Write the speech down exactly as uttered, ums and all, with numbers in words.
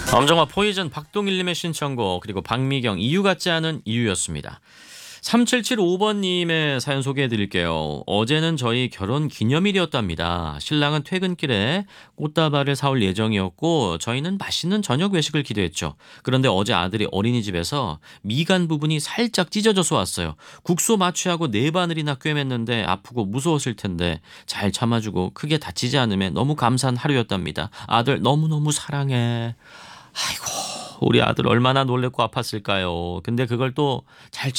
엄정화 포이즌 박동일님의 신청곡 그리고 박미경 이유 같지 않은 이유였습니다. 삼칠칠오 번님의 사연 소개해드릴게요. 어제는 저희 결혼 기념일이었답니다. 신랑은 퇴근길에 꽃다발을 사올 예정이었고 저희는 맛있는 저녁 외식을 기대했죠. 그런데 어제 아들이 어린이집에서 미간 부분이 살짝 찢어져서 왔어요. 국소 마취하고 네 바늘이나 꿰맸는데 아프고 무서웠을 텐데 잘 참아주고 크게 다치지 않음에 너무 감사한 하루였답니다. 아들 너무너무 사랑해. 아이고 우리 아들 얼마나 놀랬고 아팠을까요. 근데 그걸 또 잘